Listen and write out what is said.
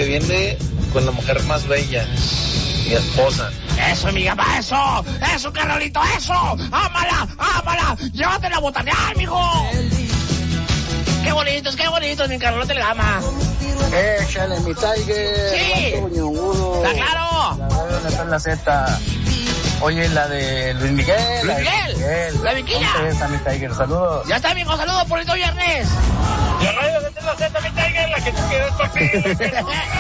que viene con la mujer más bella, mi esposa. Eso, mi gama, eso, Carolito, eso. Ámala, llévatela a botanear, mijo. Qué bonitos, mi Carolito le gama. Échale, mi Tiger. Sí. Está claro. ¿Dónde está la Z? Oye, la de Luis Miguel. La Viquilla. ¿Dónde está mi Tiger? Saludos. Ya está, mijo, saludos por el viernes. La radio de la Z, mi Tiger, la que tú quieres para